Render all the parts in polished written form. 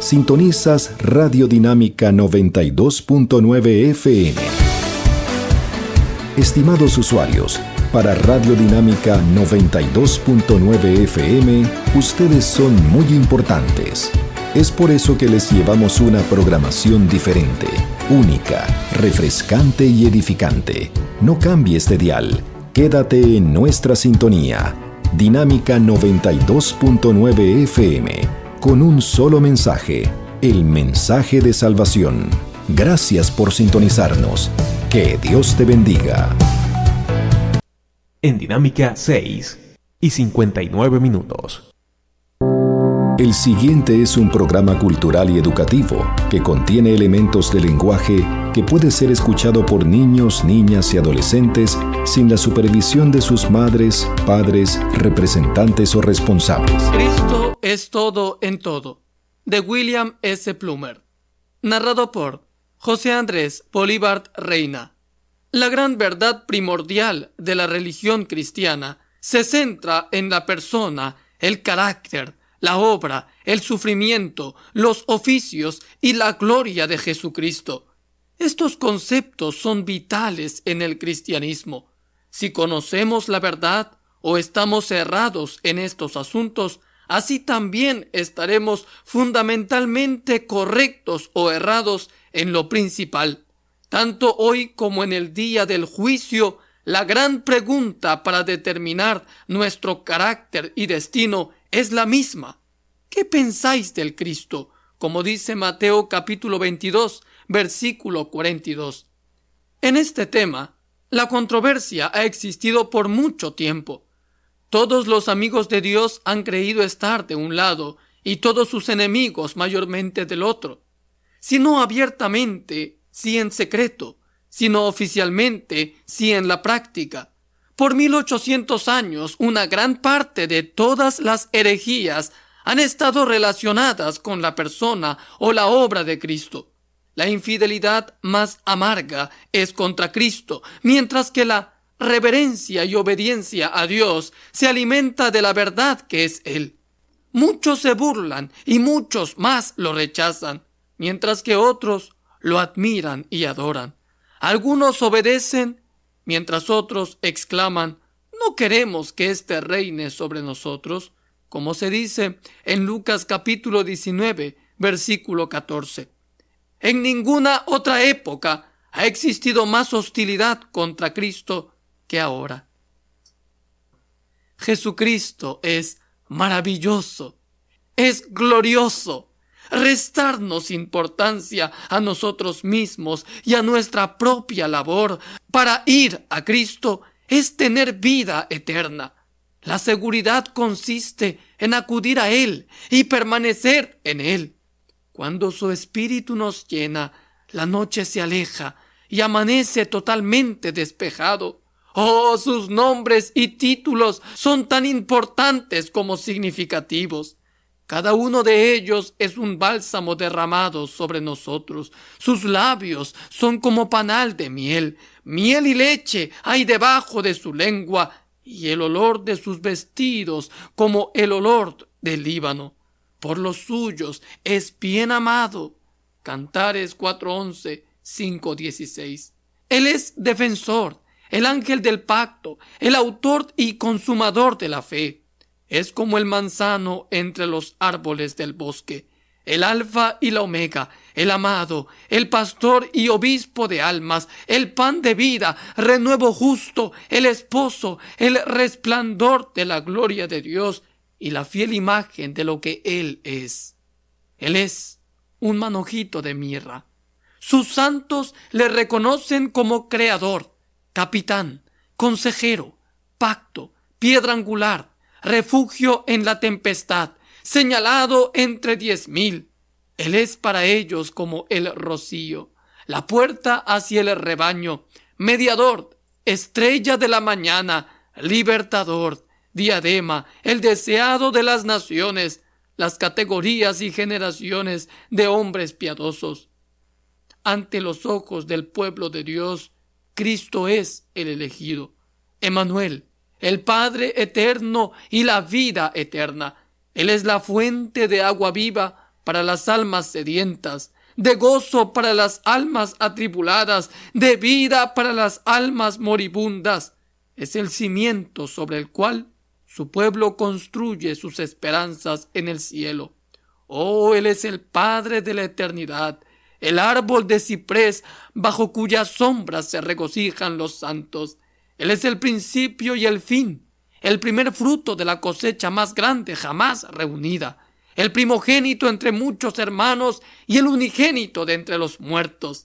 Sintonizas Radio Dinámica 92.9 FM. Estimados usuarios, para Radio Dinámica 92.9 FM, ustedes son muy importantes. Es por eso que les llevamos una programación diferente, única, refrescante y edificante. No cambies de dial. Quédate en nuestra sintonía. Dinámica 92.9 FM, con un solo mensaje, el mensaje de salvación. Gracias por sintonizarnos. Que Dios te bendiga. En Dinámica 6:59. El siguiente es un programa cultural y educativo que contiene elementos de lenguaje que puede ser escuchado por niños, niñas y adolescentes sin la supervisión de sus madres, padres, representantes o responsables. Cristo es todo en todo, de William S. Plumer. Narrado por José Andrés Bolívar Reina. La gran verdad primordial de la religión cristiana se centra en la persona, el carácter, la obra, el sufrimiento, los oficios y la gloria de Jesucristo. Estos conceptos son vitales en el cristianismo. Si conocemos la verdad o estamos cerrados en estos asuntos, así también estaremos fundamentalmente correctos o errados en lo principal. Tanto hoy como en el día del juicio, la gran pregunta para determinar nuestro carácter y destino es la misma. ¿Qué pensáis del Cristo? Como dice Mateo capítulo 22, versículo 42. En este tema, la controversia ha existido por mucho tiempo. Todos los amigos de Dios han creído estar de un lado y todos sus enemigos mayormente del otro. Si no abiertamente, sí en secreto, sino oficialmente, sí en la práctica. Por 1800 años, una gran parte de todas las herejías han estado relacionadas con la persona o la obra de Cristo. La infidelidad más amarga es contra Cristo, mientras que la reverencia y obediencia a Dios se alimenta de la verdad que es Él. Muchos se burlan y muchos más lo rechazan, mientras que otros lo admiran y adoran. Algunos obedecen, mientras otros exclaman: ¿no queremos que éste reine sobre nosotros? Como se dice en Lucas capítulo 19, versículo 14. En ninguna otra época ha existido más hostilidad contra Cristo que ahora. Jesucristo es maravilloso, es glorioso. Restarnos importancia a nosotros mismos y a nuestra propia labor para ir a Cristo es tener vida eterna. La seguridad consiste en acudir a Él y permanecer en Él. Cuando su Espíritu nos llena, la noche se aleja y amanece totalmente despejado. Oh, sus nombres y títulos son tan importantes como significativos. Cada uno de ellos es un bálsamo derramado sobre nosotros. Sus labios son como panal de miel. Miel y leche hay debajo de su lengua, y el olor de sus vestidos como el olor del Líbano. Por los suyos es bien amado. Cantares 4:11, 5:16. Él es defensor, el ángel del pacto, el autor y consumador de la fe. Es como el manzano entre los árboles del bosque, el alfa y la omega, el amado, el pastor y obispo de almas, el pan de vida, renuevo justo, el esposo, el resplandor de la gloria de Dios y la fiel imagen de lo que Él es. Él es un manojito de mirra. Sus santos le reconocen como creador, capitán, consejero, pacto, piedra angular, refugio en la tempestad, señalado entre 10,000. Él es para ellos como el rocío, la puerta hacia el rebaño, mediador, estrella de la mañana, libertador, diadema, el deseado de las naciones, las categorías y generaciones de hombres piadosos. Ante los ojos del pueblo de Dios, Cristo es el elegido, Emmanuel, el Padre eterno y la vida eterna. Él es la fuente de agua viva, para las almas sedientas, de gozo para las almas atribuladas, de vida para las almas moribundas. Es el cimiento sobre el cual su pueblo construye sus esperanzas en el cielo. Oh, Él es el Padre de la eternidad, el árbol de ciprés bajo cuya sombra se regocijan los santos. Él es el principio y el fin, el primer fruto de la cosecha más grande jamás reunida, el primogénito entre muchos hermanos y el unigénito de entre los muertos.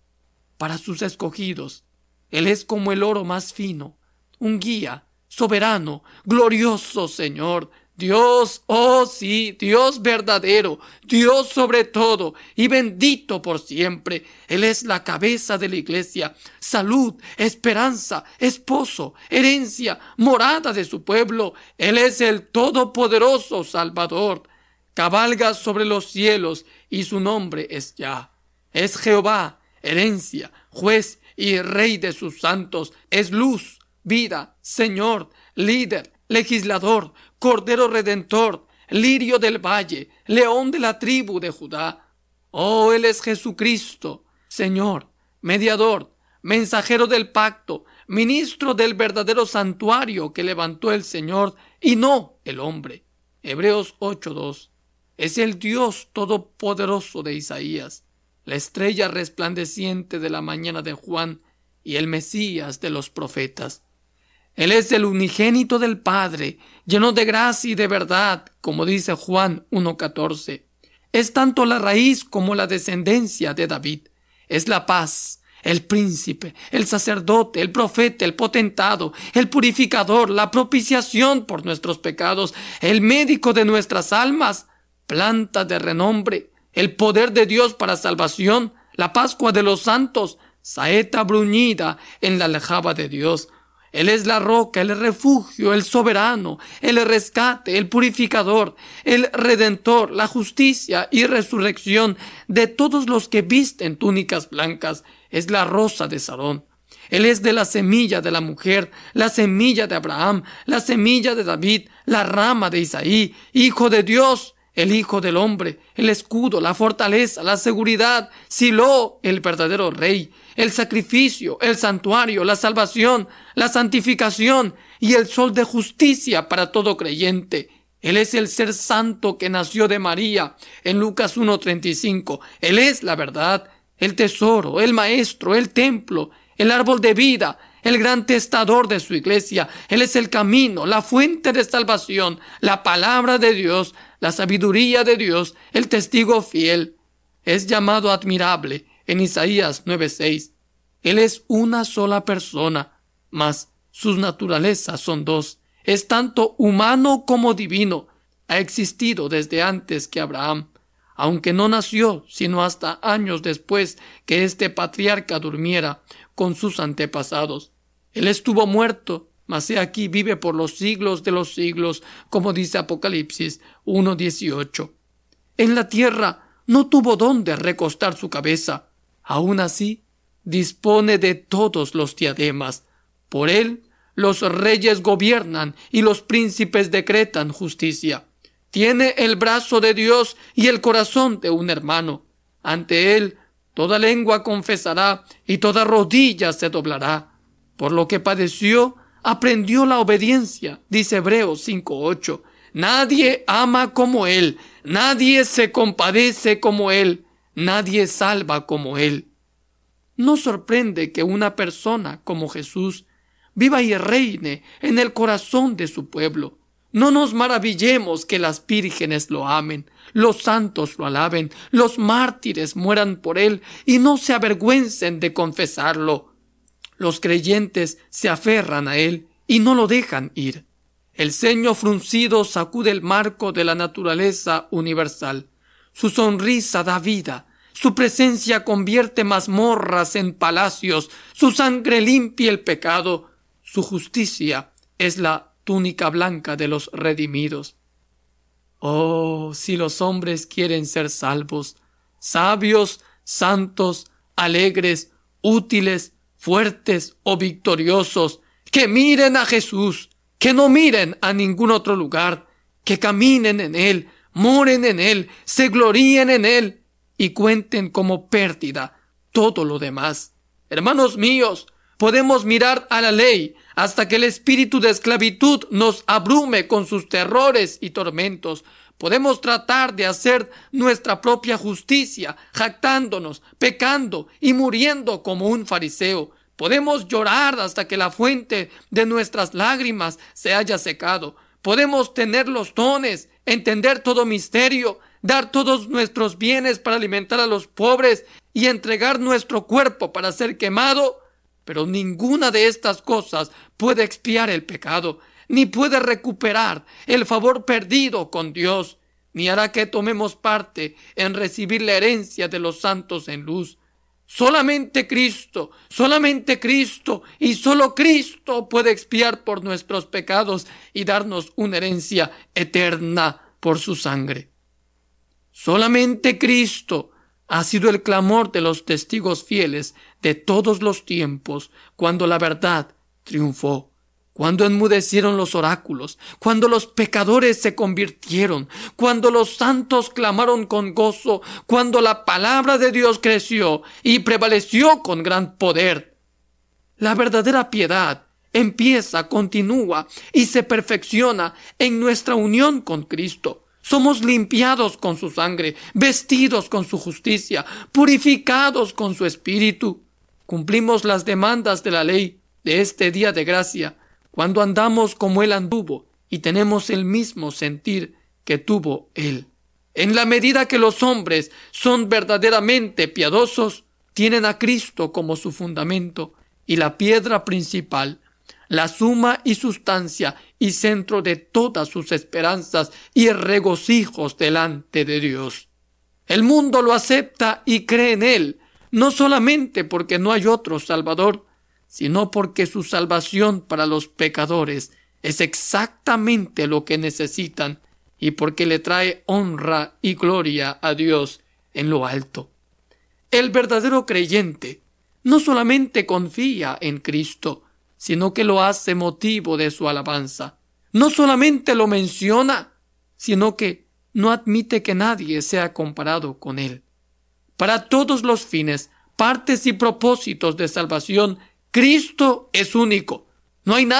Para sus escogidos, Él es como el oro más fino, un guía, soberano, glorioso Señor, Dios, oh sí, Dios verdadero, Dios sobre todo y bendito por siempre. Él es la cabeza de la iglesia, salud, esperanza, esposo, herencia, morada de su pueblo. Él es el todopoderoso Salvador. Cabalga sobre los cielos y su nombre es Yah. Es Jehová, herencia, juez y rey de sus santos. Es luz, vida, Señor, líder, legislador, Cordero Redentor, lirio del valle, león de la tribu de Judá. Oh, Él es Jesucristo, Señor, mediador, mensajero del pacto, ministro del verdadero santuario que levantó el Señor y no el hombre. Hebreos 8:2. Es el Dios todopoderoso de Isaías, la estrella resplandeciente de la mañana de Juan y el Mesías de los profetas. Él es el unigénito del Padre, lleno de gracia y de verdad, como dice Juan 1:14. Es tanto la raíz como la descendencia de David. Es la paz, el príncipe, el sacerdote, el profeta, el potentado, el purificador, la propiciación por nuestros pecados, el médico de nuestras almas, planta de renombre, el poder de Dios para salvación, la Pascua de los santos, saeta bruñida en la aljaba de Dios. Él es la roca, el refugio, el soberano, el rescate, el purificador, el redentor, la justicia y resurrección de todos los que visten túnicas blancas. Es la rosa de Sarón. Él es de la semilla de la mujer, la semilla de Abraham, la semilla de David, la rama de Isaí, hijo de Dios, el hijo del hombre, el escudo, la fortaleza, la seguridad, Silo, el verdadero rey, el sacrificio, el santuario, la salvación, la santificación y el sol de justicia para todo creyente. Él es el ser santo que nació de María en Lucas 1:35. Él es la verdad, el tesoro, el maestro, el templo, el árbol de vida, el gran testador de su iglesia. Él es el camino, la fuente de salvación, la palabra de Dios, la sabiduría de Dios, el testigo fiel. Es llamado admirable en Isaías 9:6. Él es una sola persona, mas sus naturalezas son dos. Es tanto humano como divino. Ha existido desde antes que Abraham, aunque no nació sino hasta años después que este patriarca durmiera con sus antepasados. Él estuvo muerto, mas he aquí vive por los siglos de los siglos, como dice Apocalipsis 1:18. En la tierra no tuvo dónde recostar su cabeza. Aún así, dispone de todos los diademas. Por él, los reyes gobiernan y los príncipes decretan justicia. Tiene el brazo de Dios y el corazón de un hermano. Ante él, toda lengua confesará y toda rodilla se doblará. Por lo que padeció, aprendió la obediencia, dice Hebreos 5:8. Nadie ama como él, nadie se compadece como él, nadie salva como él. No sorprende que una persona como Jesús viva y reine en el corazón de su pueblo. No nos maravillemos que las vírgenes lo amen, los santos lo alaben, los mártires mueran por él y no se avergüencen de confesarlo. Los creyentes se aferran a él y no lo dejan ir. El ceño fruncido sacude el marco de la naturaleza universal. Su sonrisa da vida. Su presencia convierte mazmorras en palacios. Su sangre limpia el pecado. Su justicia es la túnica blanca de los redimidos. Oh, si los hombres quieren ser salvos, sabios, santos, alegres, útiles, fuertes o victoriosos, que miren a Jesús, que no miren a ningún otro lugar, que caminen en él, moren en Él, se gloríen en Él y cuenten como pérdida todo lo demás. Hermanos míos, podemos mirar a la ley hasta que el espíritu de esclavitud nos abrume con sus terrores y tormentos. Podemos tratar de hacer nuestra propia justicia, jactándonos, pecando y muriendo como un fariseo. Podemos llorar hasta que la fuente de nuestras lágrimas se haya secado. Podemos tener los dones, entender todo misterio, dar todos nuestros bienes para alimentar a los pobres y entregar nuestro cuerpo para ser quemado. Pero ninguna de estas cosas puede expiar el pecado, ni puede recuperar el favor perdido con Dios, ni hará que tomemos parte en recibir la herencia de los santos en luz. Solamente Cristo y solo Cristo puede expiar por nuestros pecados y darnos una herencia eterna por su sangre. Solamente Cristo ha sido el clamor de los testigos fieles de todos los tiempos, cuando la verdad triunfó, cuando enmudecieron los oráculos, cuando los pecadores se convirtieron, cuando los santos clamaron con gozo, cuando la palabra de Dios creció y prevaleció con gran poder. La verdadera piedad empieza, continúa y se perfecciona en nuestra unión con Cristo. Somos limpiados con su sangre, vestidos con su justicia, purificados con su espíritu. Cumplimos las demandas de la ley de este día de gracia cuando andamos como Él anduvo y tenemos el mismo sentir que tuvo Él. En la medida que los hombres son verdaderamente piadosos, tienen a Cristo como su fundamento y la piedra principal, la suma y sustancia y centro de todas sus esperanzas y regocijos delante de Dios. El mundo lo acepta y cree en Él, no solamente porque no hay otro Salvador, sino porque su salvación para los pecadores es exactamente lo que necesitan y porque le trae honra y gloria a Dios en lo alto. El verdadero creyente no solamente confía en Cristo, sino que lo hace motivo de su alabanza. No solamente lo menciona, sino que no admite que nadie sea comparado con Él. Para todos los fines, partes y propósitos de salvación, Cristo es único. No hay nadie